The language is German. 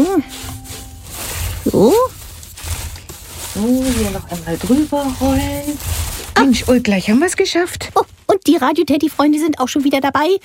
So. So, hier noch einmal drüber rollen. Mensch, gleich haben wir es geschafft. Oh, und die Radio-Teddy-Freunde sind auch schon wieder dabei.